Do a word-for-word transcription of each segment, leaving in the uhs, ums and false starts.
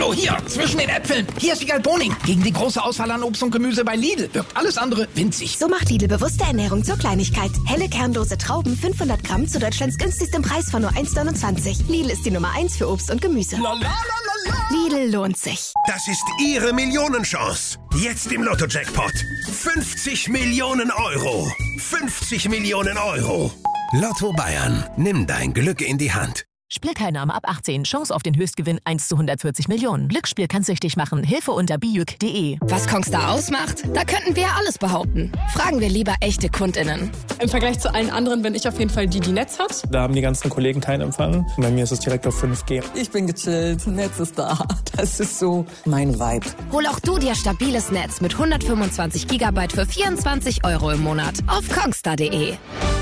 Hallo, hier, zwischen den Äpfeln. Hier ist Wiegald Boning. Gegen die große Auswahl an Obst und Gemüse bei Lidl wirkt alles andere winzig. So macht Lidl bewusste Ernährung zur Kleinigkeit. Helle kernlose Trauben, fünfhundert Gramm zu Deutschlands günstigstem Preis von nur eins neunundzwanzig. Lidl ist die Nummer eins für Obst und Gemüse. La, la, la, la, la. Lidl lohnt sich. Das ist Ihre Millionenchance. Jetzt im Lotto-Jackpot. fünfzig Millionen Euro. fünfzig Millionen Euro. Lotto Bayern. Nimm dein Glück in die Hand. Spielteilnahme ab achtzehn. Chance auf den Höchstgewinn eins zu hundertvierzig Millionen. Glücksspiel kann süchtig machen. Hilfe unter bijuk punkt de. Was Kongstar ausmacht? Da könnten wir ja alles behaupten. Fragen wir lieber echte KundInnen. Im Vergleich zu allen anderen bin ich auf jeden Fall die, die Netz hat. Da haben die ganzen Kollegen keinen Empfang. Bei mir ist es direkt auf fünf G. Ich bin gechillt. Netz ist da. Das ist so mein Vibe. Hol auch du dir stabiles Netz mit hundertfünfundzwanzig Gigabyte für vierundzwanzig Euro im Monat auf kongstar punkt de.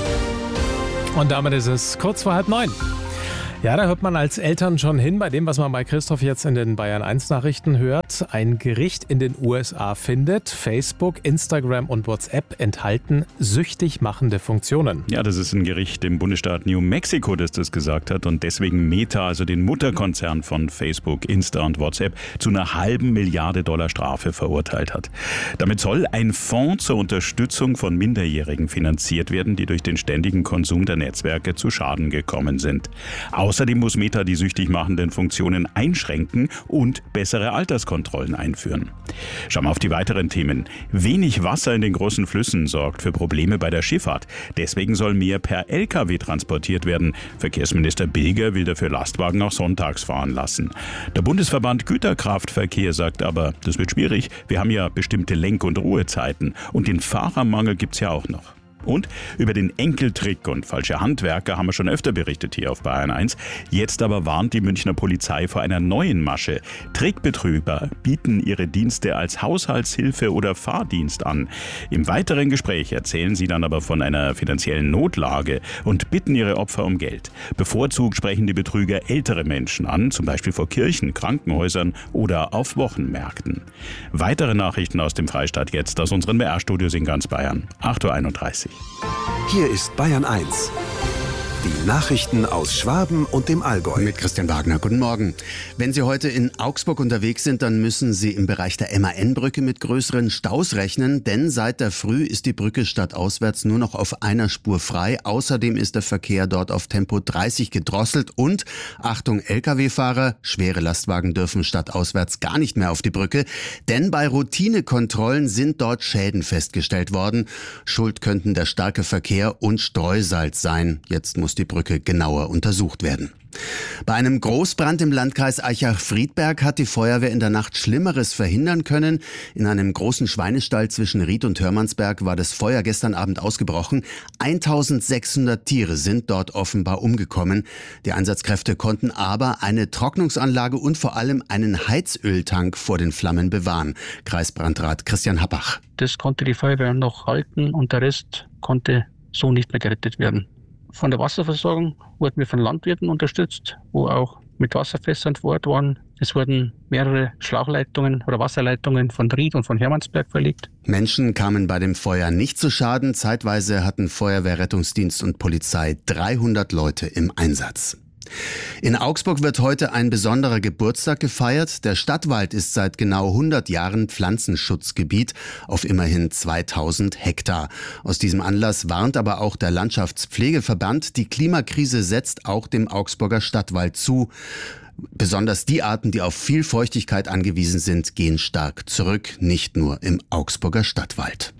Und damit ist es kurz vor halb neun. Ja, da hört man als Eltern schon hin bei dem, was man bei Christoph jetzt in den Bayern eins Nachrichten hört. Ein Gericht in den U S A findet, Facebook, Instagram und WhatsApp enthalten süchtig machende Funktionen. Ja, das ist ein Gericht im Bundesstaat New Mexico, das das gesagt hat und deswegen Meta, also den Mutterkonzern von Facebook, Insta und WhatsApp, zu einer halben Milliarde Dollar Strafe verurteilt hat. Damit soll ein Fonds zur Unterstützung von Minderjährigen finanziert werden, die durch den ständigen Konsum der Netzwerke zu Schaden gekommen sind. Außerdem muss Meta die süchtig machenden Funktionen einschränken und bessere Alterskontrollen einführen. Schauen wir auf die weiteren Themen. Wenig Wasser in den großen Flüssen sorgt für Probleme bei der Schifffahrt. Deswegen soll mehr per L K W transportiert werden. Verkehrsminister Bilger will dafür Lastwagen auch sonntags fahren lassen. Der Bundesverband Güterkraftverkehr sagt aber, das wird schwierig. Wir haben ja bestimmte Lenk- und Ruhezeiten. Und den Fahrermangel gibt's ja auch noch. Und über den Enkeltrick und falsche Handwerker haben wir schon öfter berichtet hier auf Bayern eins. Jetzt aber warnt die Münchner Polizei vor einer neuen Masche. Trickbetrüger bieten ihre Dienste als Haushaltshilfe oder Fahrdienst an. Im weiteren Gespräch erzählen sie dann aber von einer finanziellen Notlage und bitten ihre Opfer um Geld. Bevorzugt sprechen die Betrüger ältere Menschen an, zum Beispiel vor Kirchen, Krankenhäusern oder auf Wochenmärkten. Weitere Nachrichten aus dem Freistaat jetzt aus unseren B R-Studios in ganz Bayern. acht Uhr einunddreißig. Hier ist Bayern eins. Die Nachrichten aus Schwaben und dem Allgäu. Mit Christian Wagner. Guten Morgen. Wenn Sie heute in Augsburg unterwegs sind, dann müssen Sie im Bereich der M A N-Brücke mit größeren Staus rechnen, denn seit der Früh ist die Brücke stadtauswärts nur noch auf einer Spur frei. Außerdem ist der Verkehr dort auf Tempo dreißig gedrosselt und, Achtung L K W-Fahrer, schwere Lastwagen dürfen stadtauswärts gar nicht mehr auf die Brücke, denn bei Routinekontrollen sind dort Schäden festgestellt worden. Schuld könnten der starke Verkehr und Streusalz sein. Jetzt muss die Brücke genauer untersucht werden. Bei einem Großbrand im Landkreis Aichach-Friedberg hat die Feuerwehr in der Nacht Schlimmeres verhindern können. In einem großen Schweinestall zwischen Ried und Hörmannsberg war das Feuer gestern Abend ausgebrochen. eintausendsechshundert Tiere sind dort offenbar umgekommen. Die Einsatzkräfte konnten aber eine Trocknungsanlage und vor allem einen Heizöltank vor den Flammen bewahren. Kreisbrandrat Christian Happach. Das konnte die Feuerwehr noch halten und der Rest konnte so nicht mehr gerettet werden. Von der Wasserversorgung wurden wir von Landwirten unterstützt, wo auch mit Wasserfässern vor Ort waren. Es wurden mehrere Schlauchleitungen oder Wasserleitungen von Ried und von Hermannsberg verlegt. Menschen kamen bei dem Feuer nicht zu Schaden. Zeitweise hatten Feuerwehr, Rettungsdienst und Polizei dreihundert Leute im Einsatz. In Augsburg wird heute ein besonderer Geburtstag gefeiert. Der Stadtwald ist seit genau hundert Jahren Pflanzenschutzgebiet auf immerhin zweitausend Hektar. Aus diesem Anlass warnt aber auch der Landschaftspflegeverband, die Klimakrise setzt auch dem Augsburger Stadtwald zu. Besonders die Arten, die auf viel Feuchtigkeit angewiesen sind, gehen stark zurück, nicht nur im Augsburger Stadtwald.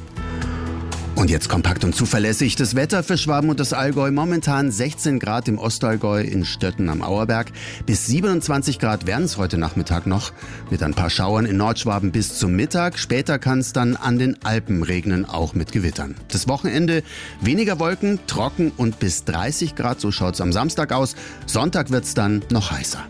Und jetzt kompakt und zuverlässig das Wetter für Schwaben und das Allgäu. Momentan sechzehn Grad im Ostallgäu, in Stötten am Auerberg. Bis siebenundzwanzig Grad werden es heute Nachmittag noch. Mit ein paar Schauern in Nordschwaben bis zum Mittag. Später kann es dann an den Alpen regnen, auch mit Gewittern. Das Wochenende weniger Wolken, trocken und bis dreißig Grad. So schaut es am Samstag aus. Sonntag wird es dann noch heißer.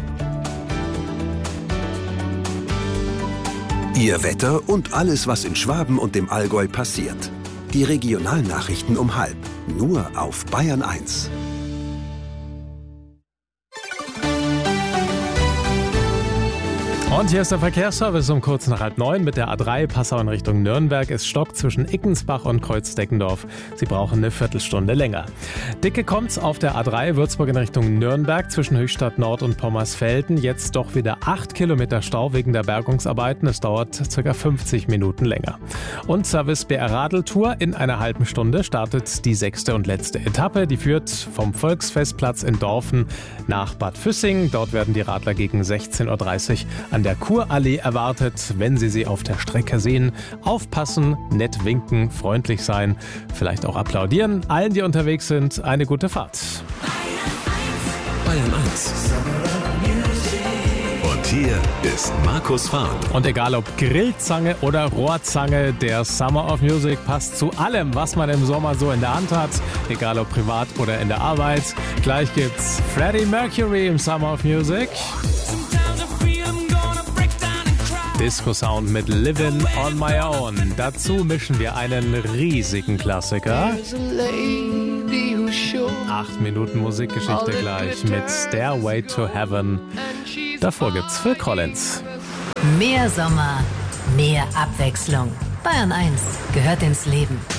Ihr Wetter und alles, was in Schwaben und dem Allgäu passiert. Die Regionalnachrichten um halb. Nur auf Bayern eins. Und hier ist der Verkehrsservice um kurz nach halb neun mit der A drei Passau in Richtung Nürnberg. Es stockt zwischen Ickensbach und Kreuzdeckendorf. Sie brauchen eine Viertelstunde länger. Dicke kommt's auf der A drei Würzburg in Richtung Nürnberg zwischen Höchstadt Nord und Pommersfelden. Jetzt doch wieder acht Kilometer Stau wegen der Bergungsarbeiten. Es dauert ca. fünfzig Minuten länger. Und Service B R Radeltour. In einer halben Stunde startet die sechste und letzte Etappe. Die führt vom Volksfestplatz in Dorfen nach Bad Füssing. Dort werden die Radler gegen sechzehn Uhr dreißig an der Kurallee erwartet. Wenn Sie sie auf der Strecke sehen, aufpassen, nett winken, freundlich sein, vielleicht auch applaudieren. Allen, die unterwegs sind, eine gute Fahrt. Bayern eins. Und hier ist Markus Fahren. Und egal ob Grillzange oder Rohrzange, der Summer of Music passt zu allem, was man im Sommer so in der Hand hat. Egal ob privat oder in der Arbeit. Gleich gibt's Freddie Mercury im Summer of Music. Disco-Sound mit Livin' on My Own. Dazu mischen wir einen riesigen Klassiker. Acht Minuten Musikgeschichte gleich mit Stairway to Heaven. Davor gibt's Phil Collins. Mehr Sommer, mehr Abwechslung. Bayern eins gehört ins Leben.